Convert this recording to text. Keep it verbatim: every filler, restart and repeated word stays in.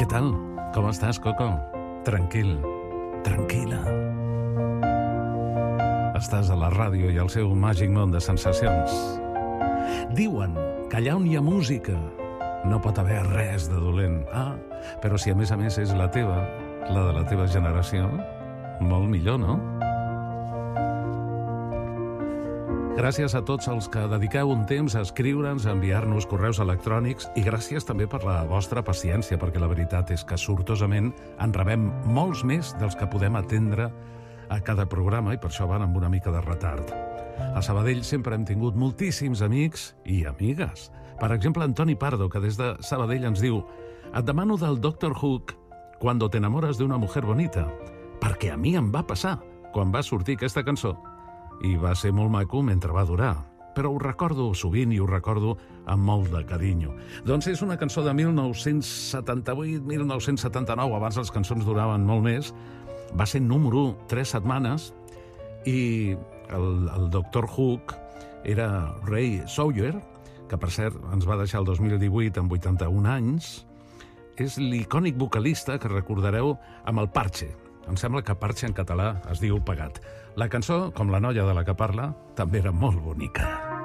Què tal? Com estàs, Coco? Tranquil, tranquil·la. Estàs a la ràdio i al seu màgic món de sensacions. Diuen que allà on hi ha música no pot haver res de dolent. Ah, però si a més a més és la teva, la de la teva generació, molt millor, no? Gràcies a tots els que dediqueu un temps a escriure'ns, a enviar-nos correus electrònics i gràcies també per la vostra paciència, perquè la veritat és que sortosament en rebem molts més dels que podem atendre a cada programa i per això van amb una mica de retard. A Sabadell sempre hem tingut moltíssims amics i amigues. Per exemple, Antoni Pardo, que des de Sabadell ens diu: et demano del doctor Hook Cuando te enamoras de una mujer bonita, perquè a mi em va passar quan va sortir aquesta cançó. I va ser molt maco mentre va durar, però ho recordo sovint i ho recordo amb molt de carinyo. Doncs és una cançó de mil nou-cents setanta-vuit mil nou-cents setanta-nou, abans les cançons duraven molt més, va ser número u tres setmanes i el, el doctor Hook era Ray Sawyer, que per cert ens va deixar el dos mil divuit amb vuitanta-un anys. És l'icònic vocalista que recordareu amb el Parche. Em sembla que Parche en català es diu pegat. La cançó, com la noia de la que parla, també era molt bonica.